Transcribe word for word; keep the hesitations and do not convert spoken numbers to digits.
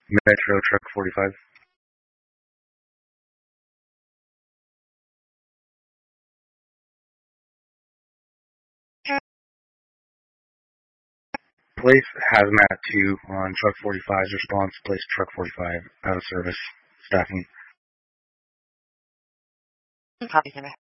Metro Truck forty-five. Place Hazmat two on Truck forty-five's response. Place Truck forty-five out of service. Staffing. Copy, Center.